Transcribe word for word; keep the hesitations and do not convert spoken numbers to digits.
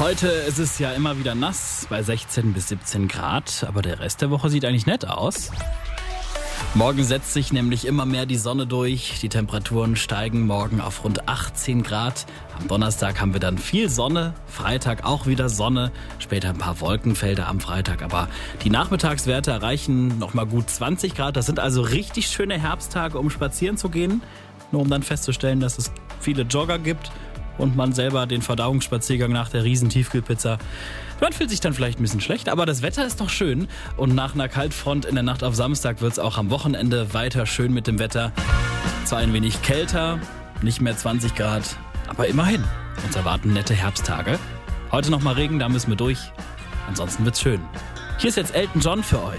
Heute ist es ja immer wieder nass bei sechzehn bis siebzehn Grad, aber der Rest der Woche sieht eigentlich nett aus. Morgen setzt sich nämlich immer mehr die Sonne durch. Die Temperaturen steigen morgen auf rund achtzehn Grad. Am Donnerstag haben wir dann viel Sonne, Freitag auch wieder Sonne, später ein paar Wolkenfelder am Freitag. Aber die Nachmittagswerte erreichen nochmal gut zwanzig Grad. Das sind also richtig schöne Herbsttage, um spazieren zu gehen. Nur um dann festzustellen, dass es viele Jogger gibt und man selber den Verdauungsspaziergang nach der riesen Tiefkühlpizza. Man fühlt sich dann vielleicht ein bisschen schlecht, aber das Wetter ist doch schön. Und nach einer Kaltfront in der Nacht auf Samstag wird es auch am Wochenende weiter schön mit dem Wetter. Zwar ein wenig kälter, nicht mehr zwanzig Grad, aber immerhin. Uns erwarten nette Herbsttage. Heute nochmal Regen, da müssen wir durch. Ansonsten wird's schön. Hier ist jetzt Elton John für euch.